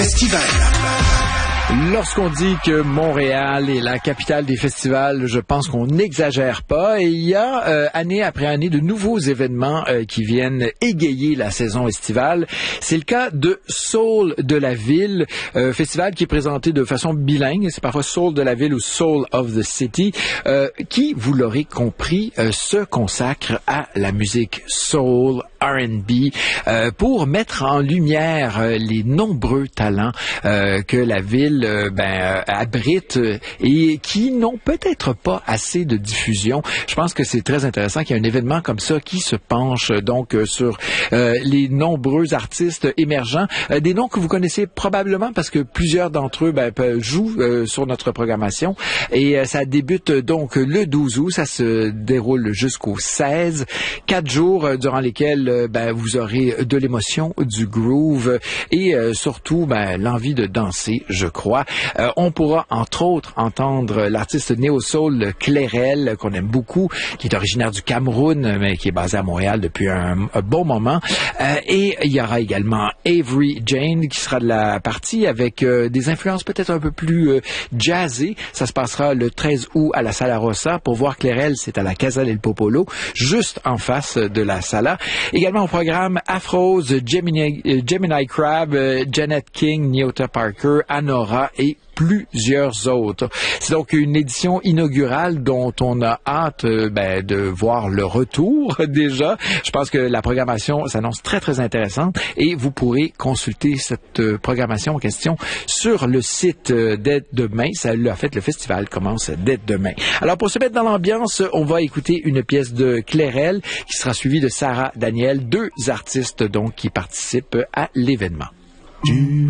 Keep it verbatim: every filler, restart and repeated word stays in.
Festival. Lorsqu'on dit que Montréal est la capitale des festivals, je pense qu'on n'exagère pas. Et il y a, euh, année après année, de nouveaux événements euh, qui viennent égayer la saison estivale. C'est le cas de Soul de la Ville, euh, festival qui est présenté de façon bilingue. C'est parfois Soul de la Ville ou Soul of the City, euh, qui, vous l'aurez compris, euh, se consacre à la musique soul, R and B, euh, pour mettre en lumière euh, les nombreux talents euh, que la ville euh, ben, euh, abrite euh, et qui n'ont peut-être pas assez de diffusion. Je pense que c'est très intéressant qu'il y ait un événement comme ça qui se penche euh, donc euh, sur euh, les nombreux artistes émergents, euh, des noms que vous connaissez probablement parce que plusieurs d'entre eux ben, jouent euh, sur notre programmation. Et euh, ça débute donc le douze août, ça se déroule jusqu'au seize, quatre jours euh, durant lesquels Ben, vous aurez de l'émotion, du groove et euh, surtout ben, l'envie de danser, je crois. Euh, on pourra entre autres entendre l'artiste néo-soul Clairel, qu'on aime beaucoup, qui est originaire du Cameroun, mais qui est basé à Montréal depuis un, un bon moment. Euh, et il y aura également Avery Jane qui sera de la partie avec euh, des influences peut-être un peu plus euh, jazzées. Ça se passera le treize août à la Sala Rossa. Pour voir Clairel, c'est à la Casa del Popolo, juste en face de la Sala. Également au programme Afrose, Gemini, euh, Gemini Crab, euh, Janet King, Nyota Parker, Anora et plusieurs autres. C'est donc une édition inaugurale dont on a hâte euh, ben, de voir le retour déjà. Je pense que la programmation s'annonce très très intéressante et vous pourrez consulter cette euh, programmation en question sur le site euh, dès demain. Ça, en fait, le festival commence dès demain. Alors pour se mettre dans l'ambiance, on va écouter une pièce de Clairel qui sera suivie de Sarah Daniel, deux artistes donc qui participent à l'événement.